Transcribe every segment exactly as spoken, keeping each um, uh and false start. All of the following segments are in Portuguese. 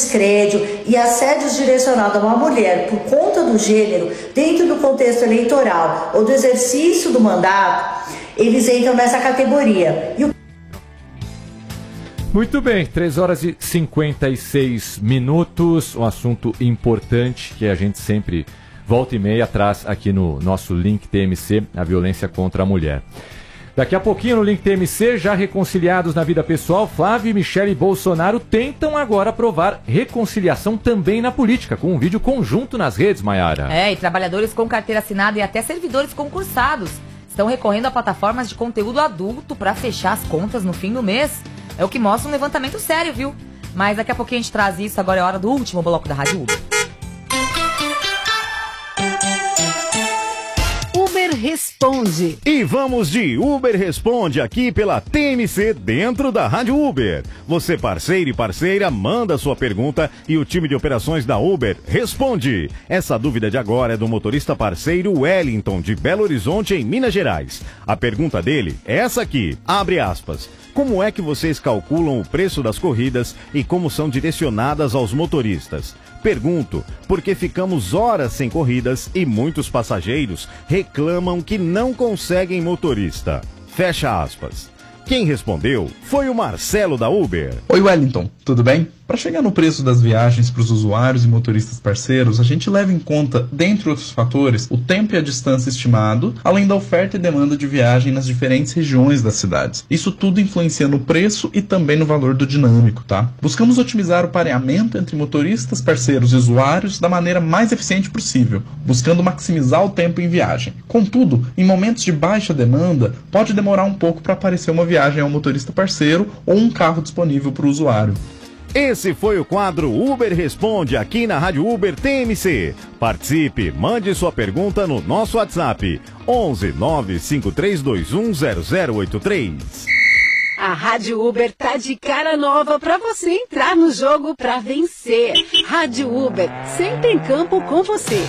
descrédito e assédio direcionado a uma mulher por conta do gênero dentro do contexto eleitoral ou do exercício do mandato, eles entram nessa categoria. E o... Muito bem, três horas e cinquenta e seis minutos, um assunto importante que a gente sempre volta e meia traz aqui no nosso Link T M C, a violência contra a mulher. Daqui a pouquinho no Link T M C, já reconciliados na vida pessoal, Flávio e Michele Bolsonaro tentam agora aprovar reconciliação também na política, com um vídeo conjunto nas redes, Maiara. É, e trabalhadores com carteira assinada e até servidores concursados estão recorrendo a plataformas de conteúdo adulto para fechar as contas no fim do mês. É o que mostra um levantamento sério, viu? Mas daqui a pouquinho a gente traz isso, agora é hora do último bloco da Rádio Uber. Uber Responde. E vamos de Uber Responde aqui pela T M C dentro da Rádio Uber. Você, parceiro e parceira, manda sua pergunta e o time de operações da Uber responde. Essa dúvida de agora é do motorista parceiro Wellington, de Belo Horizonte, em Minas Gerais. A pergunta dele é essa aqui, abre aspas. Como é que vocês calculam o preço das corridas e como são direcionadas aos motoristas? Pergunto, porque ficamos horas sem corridas e muitos passageiros reclamam que não conseguem motorista. Fecha aspas. Quem respondeu foi o Marcelo da Uber. Oi, Wellington, tudo bem? Para chegar no preço das viagens para os usuários e motoristas parceiros, a gente leva em conta, dentre outros fatores, o tempo e a distância estimado, além da oferta e demanda de viagem nas diferentes regiões das cidades. Isso tudo influencia no preço e também no valor do dinâmico, tá? Buscamos otimizar o pareamento entre motoristas, parceiros e usuários da maneira mais eficiente possível, buscando maximizar o tempo em viagem. Contudo, em momentos de baixa demanda, pode demorar um pouco para aparecer uma viagem ao motorista parceiro ou um carro disponível para o usuário. Esse foi o quadro Uber Responde aqui na Rádio Uber T M C. Participe, mande sua pergunta no nosso WhatsApp onze nove cinco três dois um zero zero oito três. A Rádio Uber tá de cara nova pra você entrar no jogo pra vencer. Rádio Uber, sempre em campo com você.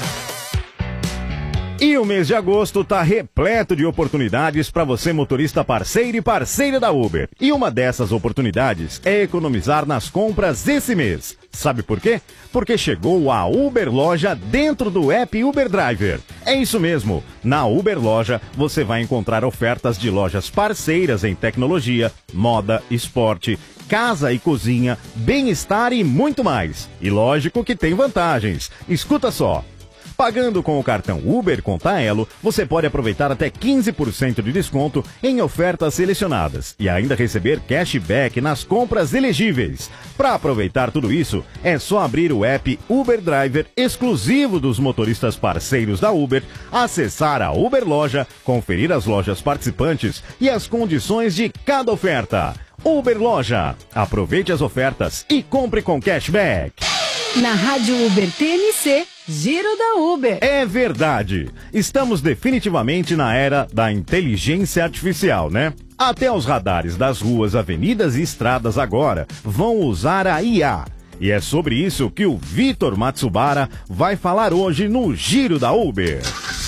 E o mês de agosto tá repleto de oportunidades para você, motorista parceiro e parceira da Uber. E uma dessas oportunidades é economizar nas compras esse mês. Sabe por quê? Porque chegou a Uber Loja dentro do app Uber Driver. É isso mesmo. Na Uber Loja você vai encontrar ofertas de lojas parceiras em tecnologia, moda, esporte, casa e cozinha, bem-estar e muito mais. E lógico que tem vantagens. Escuta só. Pagando com o cartão Uber com Taelo, você pode aproveitar até quinze por cento de desconto em ofertas selecionadas e ainda receber cashback nas compras elegíveis. Para aproveitar tudo isso, é só abrir o app Uber Driver exclusivo dos motoristas parceiros da Uber, acessar a Uber Loja, conferir as lojas participantes e as condições de cada oferta. Uber Loja. Aproveite as ofertas e compre com cashback. Na Rádio Uber T M C, Giro da Uber. É verdade. Estamos definitivamente na era da inteligência artificial, né? Até os radares das ruas, avenidas e estradas agora vão usar a I A. E é sobre isso que o Vitor Matsubara vai falar hoje no Giro da Uber.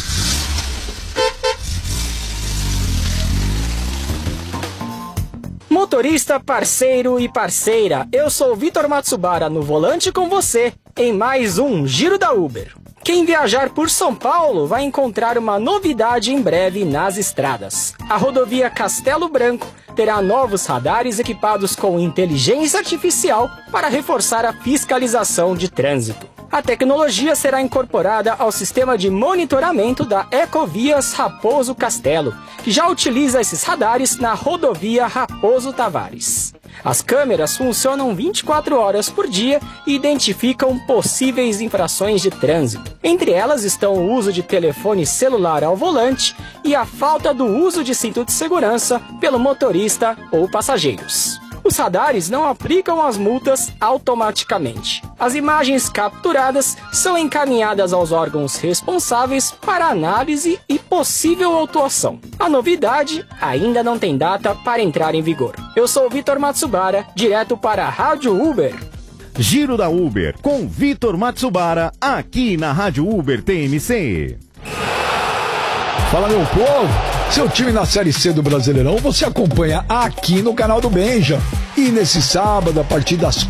Motorista, parceiro e parceira, eu sou o Vitor Matsubara no volante com você em mais um Giro da Uber. Quem viajar por São Paulo vai encontrar uma novidade em breve nas estradas. A rodovia Castelo Branco terá novos radares equipados com inteligência artificial para reforçar a fiscalização de trânsito. A tecnologia será incorporada ao sistema de monitoramento da Ecovias Raposo Castelo, que já utiliza esses radares na rodovia Raposo Tavares. As câmeras funcionam vinte e quatro horas por dia e identificam possíveis infrações de trânsito. Entre elas estão o uso de telefone celular ao volante e a falta do uso de cinto de segurança pelo motorista ou passageiros. Os radares não aplicam as multas automaticamente. As imagens capturadas são encaminhadas aos órgãos responsáveis para análise e possível autuação. A novidade ainda não tem data para entrar em vigor. Eu sou o Vitor Matsubara, direto para a Rádio Uber. Giro da Uber, com Vitor Matsubara, aqui na Rádio Uber T M C. Fala, meu povo! Seu time na Série C do Brasileirão você acompanha aqui no canal do Benja. E nesse sábado, a partir das